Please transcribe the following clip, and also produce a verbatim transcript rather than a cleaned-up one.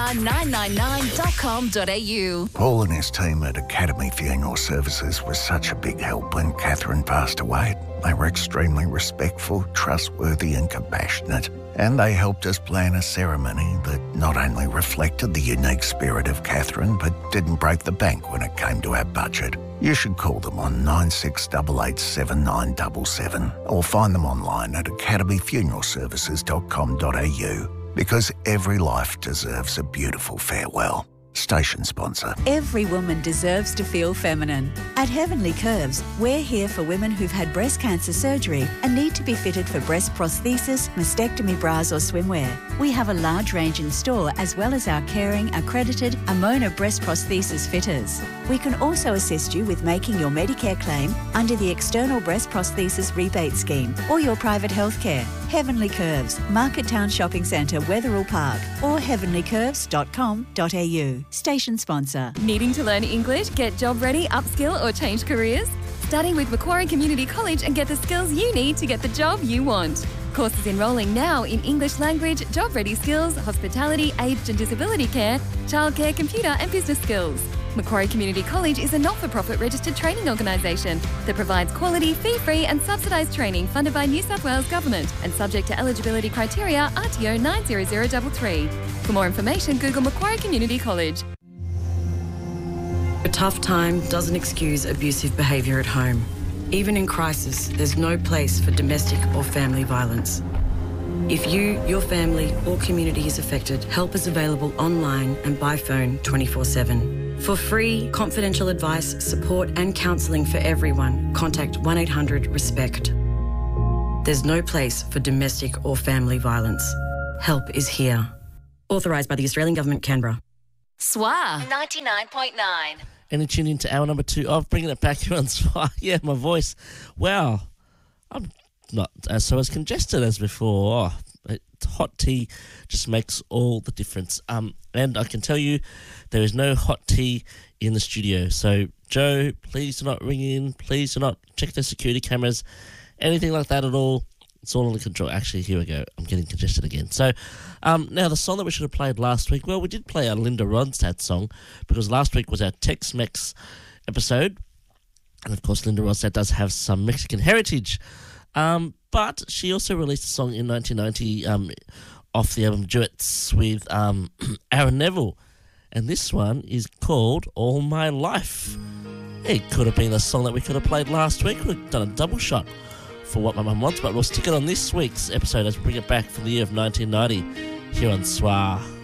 swa nine nine nine dot com dot a u. Paul and his team at Academy Funeral Services was such a big help when Catherine passed away. They were extremely respectful, trustworthy and compassionate. And they helped us plan a ceremony that not only reflected the unique spirit of Catherine, but didn't break the bank when it came to our budget. You should call them on nine six eight eight seven nine seven seven or find them online at academy funeral services dot com dot a u, because every life deserves a beautiful farewell. Station sponsor. Every woman deserves to feel feminine. At Heavenly Curves, we're here for women who've had breast cancer surgery and need to be fitted for breast prosthesis, mastectomy bras or swimwear. We have a large range in store, as well as our caring, accredited Amona breast prosthesis fitters. We can also assist you with making your Medicare claim under the External Breast Prosthesis Rebate Scheme or your private healthcare. Heavenly Curves, Market Town Shopping Centre, Wetherill Park, or heavenly curves dot com dot a u. Station sponsor. Needing to learn English, get job ready, upskill or change careers? Studying with Macquarie Community College and get the skills you need to get the job you want. Courses enrolling now in English language, job ready skills, hospitality, aged and disability care, childcare, computer and business skills. Macquarie Community College is a not-for-profit registered training organisation that provides quality, fee-free and subsidised training funded by New South Wales Government and subject to eligibility criteria R T O nine zero zero three three. For more information, Google Macquarie Community College. A tough time doesn't excuse abusive behaviour at home. Even in crisis, there's no place for domestic or family violence. If you, your family or community is affected, help is available online and by phone twenty-four seven. For free, confidential advice, support and counselling for everyone, contact one eight hundred RESPECT. There's no place for domestic or family violence. Help is here. Authorised by the Australian Government, Canberra. S W A ninety-nine point nine. And you tune into hour number two of Bringing It Back here on S W A. Yeah, my voice. Wow. I'm not as so as congested as before. Oh, hot tea just makes all the difference. Um, and I can tell you there is no hot tea in the studio. So, Joe, please do not ring in. Please do not check the security cameras. Anything like that at all. It's all under control. Actually, here we go. I'm getting congested again. So, um, now the song that we should have played last week, well, we did play a Linda Ronstadt song because last week was our Tex-Mex episode. And, of course, Linda Ronstadt does have some Mexican heritage. Um, but she also released a song in nineteen ninety um, off the album Duets with um, Aaron Neville. And this one is called All My Life. It could have been a song that we could have played last week. We've done a double shot for What My Mum Wants, but we'll stick it on this week's episode as we bring it back from the year of nineteen ninety here on S W A.